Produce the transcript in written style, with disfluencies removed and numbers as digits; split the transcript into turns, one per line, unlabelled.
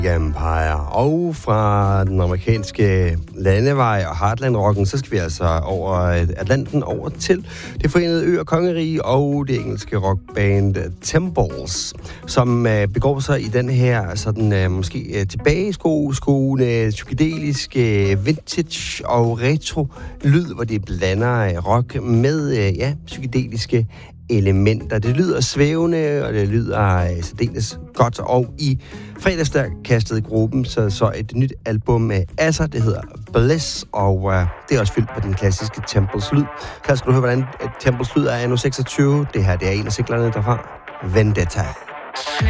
Empire. Og fra den amerikanske landevej og Heartland-rocken, så skal vi altså over Atlanten over til det Forenede Øer Kongerige og det engelske rockband Temples, som begår sig i den her sådan måske tilbageskuende, psykedelisk, vintage og retro lyd, hvor det blander rock med psykedeliske elementer. Det lyder svævende, og det lyder særdeles godt. Og i fredags der kastede gruppen så et nyt album med Asser, det hedder Bliss, og det er også fyldt på den klassiske Temples lyd. Her skal du høre, hvordan Temples lyd er anno 26. Det her, det er en af singlerne derfra. Vendetta.